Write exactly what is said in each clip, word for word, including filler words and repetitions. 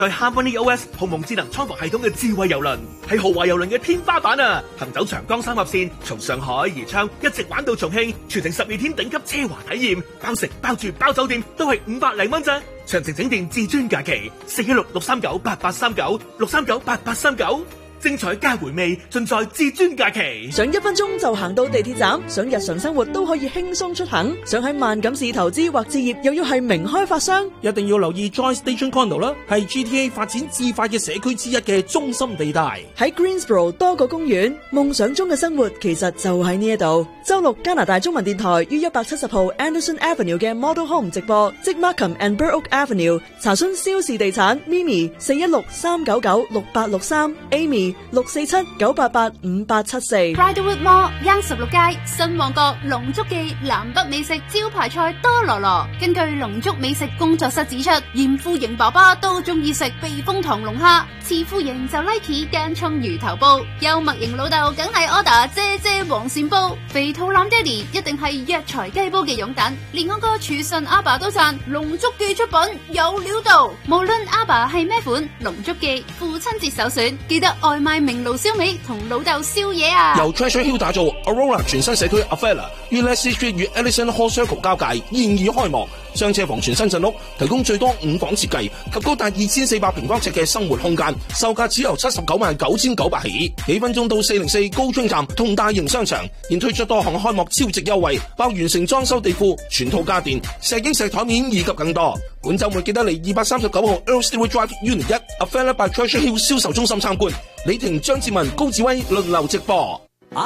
對 Harmony O S 鴻蒙智能倉防系統嘅智慧郵輪，係豪華郵輪嘅天花板啊！行走長江三峽線，從上海宜昌一直玩到重慶，全程十二天頂級奢華體驗，包食包住包酒店都係五百零蚊咋！詳情請電至尊假期四一六六三九八八三九六三九八八三九。精彩加回味，盡在至尊假期。 想一分鐘就行到地鐵站，想日常生活都可以輕鬆出行，想喺萬錦市投資或置業，又要係名開發商， 一定要留意 Joy Station Condo 啦，係 G T A 發展至快嘅社區之一嘅中心地帶。 喺 Greensboro 多個公園，夢想中嘅生活其實就喺呢一度。周六加拿大中文電台於一百七十號 Anderson Avenue 嘅 Model Home 直播，即 Markham and Burrock Avenue。查詢蕭氏地產 Mimi 四一六三九九六八六三 Amy。六四七九八八五八七四。 Bridlewood Mall 央十六街新旺角龍竹記南北美食招牌菜多羅羅。根據龍竹美食工作室指出，嚴富盈爸爸都中意食避風塘龍蝦，次富盈就 like 間葱魚頭煲，幽默型老豆梗係 order 姐姐黃鱔煲，肥肚腩爹哋一定係藥材雞煲嘅擁躉，連我個廚神阿爸都讚龍竹記出品有料到。無論阿爸係咩款，龍竹記父親節首選，記得外賣明爐燒味同老豆宵夜啊！ 由 Treasure Hill 打造 Aurora 全新社區 Avella 於 Leslie Street 與 Ellison Hall Circle 交界現已開幕，雙車房全新鎮屋，提供最多五房設計及高達二千四百平方尺嘅生活空間，售價只由七十九萬九千九百起，幾分鐘到四零四高津站同大型商場，現推出多項開幕超值優惠，包完成裝修地庫、全套家電、石英石台面以及更多。本週末記得嚟二百三十九號 Earl Stewart Drive Unit 一 Avella by Treasure Hill 銷售中心參觀。李婷、張志文、高志威輪流直播。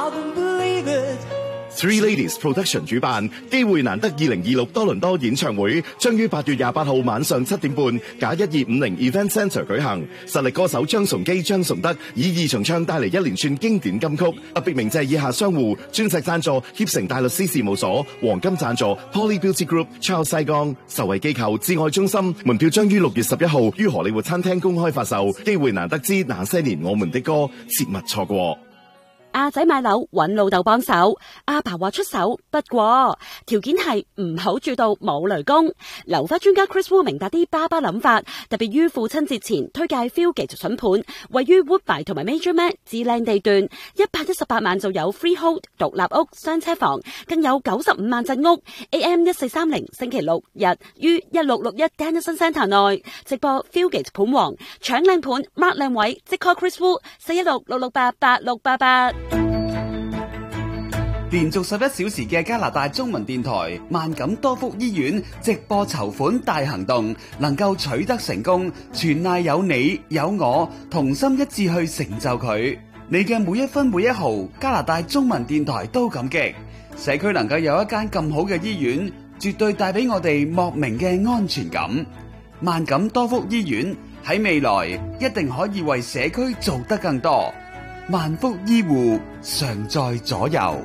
Three Ladies Production 主辦，機會難得二零二六多倫多演唱會將於八月廿八號晚上七點半，假一二五零 Event Centre 舉行。實力歌手張崇基、張崇德以二重唱帶嚟一連串經典金曲，特別鳴謝以下商戶：專輯贊助協成大律師事務所，黃金贊助 Poly Beauty Group、Charles 西江，受惠機構至愛中心。門票將於六月十一號於荷里活餐廳公開發售。機會難得之那些年我們的歌，切勿錯過。 阿仔買樓揾老豆幫手，阿爸話出手，不過條件係唔好住到冇雷公。樓花專家 Chris Wu 明白啲爸爸諗法，特別於父親節前推介 Fieldgate 筍盤，位於 Woodbine 同埋 Major Mac 至靚地段，一百一十八萬就有 Freehold 獨立屋雙車房，更有九十五萬鎮屋。A M 一四三零星期六日於一六六一 Dennison Centre 內直播 Fieldgate 盤王，搶靚盤 mark 靚位，即 call Chris Wu 四一六六六八八六八八。 連續十一小時嘅加拿大中文電台萬錦多福醫院直播籌款大行動能夠取得成功，全賴有你有我同心一致去成就佢。你嘅每一分每一毫，加拿大中文電台都感激。社區能夠有一間咁好嘅醫院，絕對帶俾我哋莫名嘅安全感。萬錦多福醫院喺未來一定可以為社區做得更多。萬福醫護常在左右。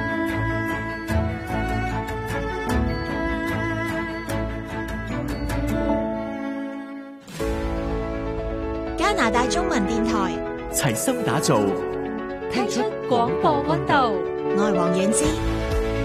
加拿大中文電台齊心打造， 聽出廣播溫度。愛黃遠之。